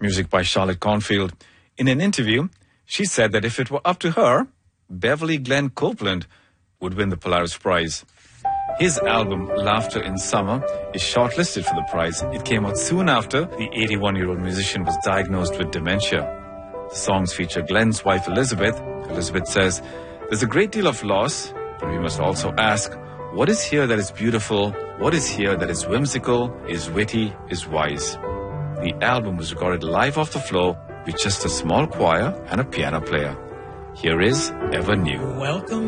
Music by Charlotte Cornfield. In an interview, she said that if it were up to her, Beverly Glenn Copeland would win the Polaris Prize. His album, Laughter in Summer, is shortlisted for the prize. It came out soon after the 81-year-old musician was diagnosed with dementia. The songs feature Glenn's wife, Elizabeth. Elizabeth says, "There's a great deal of loss, but we must also ask, what is here that is beautiful? What is here that is whimsical, is witty, is wise?" The album was recorded live off the floor with just a small choir and a piano player. Here is Ever New. Welcome.